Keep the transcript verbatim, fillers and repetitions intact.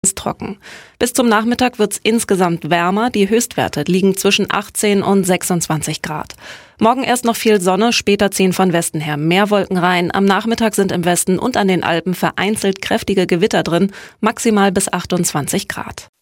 trocken. Bis zum Nachmittag wird's insgesamt wärmer. Die Höchstwerte liegen zwischen achtzehn und sechsundzwanzig Grad. Morgen erst noch viel Sonne, später ziehen von Westen her mehr Wolken rein. Am Nachmittag sind im Westen und an den Alpen vereinzelt kräftige Gewitter drin, maximal bis achtundzwanzig Grad.